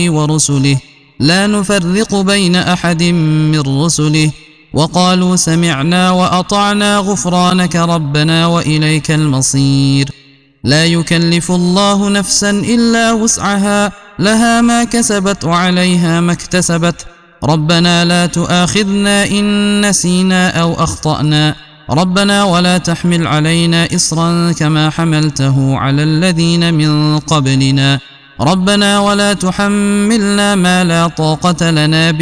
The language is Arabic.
ورسله لا نفرق بين أحد من رسله وقالوا سمعنا وأطعنا غفرانك ربنا وإليك المصير. لا يكلف الله نفسا إلا وسعها لها ما كسبت وعليها ما اكتسبت ربنا لا تؤاخذنا إن نسينا أو أخطأنا ربنا ولا تحمل علينا إصرا كما حملته على الذين من قبلنا ربنا ولا تحملنا ما لا طاقة لنا به